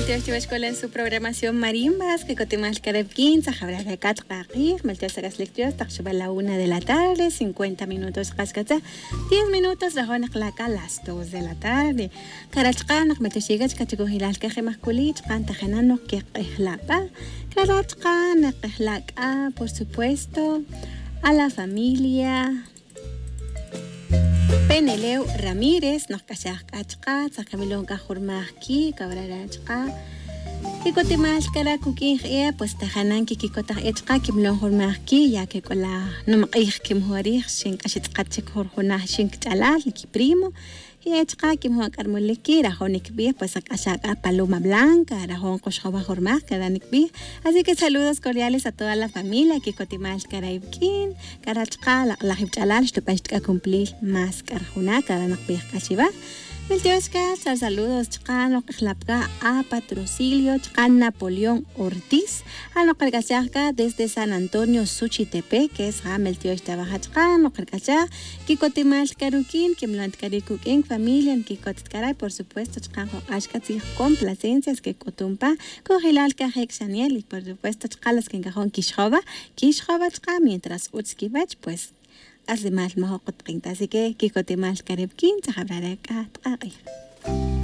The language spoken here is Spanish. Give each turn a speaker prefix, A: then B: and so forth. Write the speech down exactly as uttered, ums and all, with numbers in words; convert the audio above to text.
A: Meltioch Escuela en su programación Marimbas, que cotimas Carabquín, Sajabra de Catqui, Meltioch Sagas Lecturas, Taxuba la una de la tarde, cincuenta minutos Cascata, diez minutos, Rajona Claca, las dos de la tarde. Carachkan, Meltiochigas, Cachicohilal, Caje Masculich, Cantajenano, que Lapa, Carachkan, Laka, por supuesto, a la familia. Peneleu Ramírez, nos cachas cachca, sacamilón cajurmaki, cabrarachka. Kikotimal cara cooking, pues tajanan kikikota echka, kimlon hurmaki, ya que con la no me kim huarich, sin cachitchik hurhuna, sin chalal, ki primo. Y echka kim huan carmoleki, rajonik bi, pues acá paloma blanca, rajón coshova hurmak, caranik bi. Así que saludos cordiales a toda la familia, Kikotimal Caraibkin, Carachka, la la hipchalal, estupendika cumplir más carjuna, caranak bi cachiva. Meltiochka, saludos, chcano, chlapka, a Patrocinio, chcan Napoleón Ortiz, a lo cargachaka desde San Antonio, Suchitepe, que es a Meltioch de Bajachkan, cargacha, Kikotimal Caruquín, Kimlant Carikuquín, familia, en Kikoticaray, por supuesto, chcan, ashkatzi, complacencias, que cotumpa, cojilal, cajexaniel, y por supuesto, chcalas, que encajón Kishova, Kishova, chcan, mientras Utskibach, pues, hace más majo, así que Kikotimal Caribquín, se hablará acá.